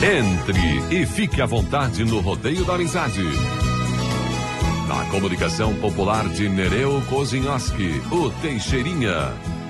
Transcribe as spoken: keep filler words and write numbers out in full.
Entre e fique à vontade no Rodeio da Amizade. Na comunicação popular de Nereu Kozinhoski, o Teixeirinha.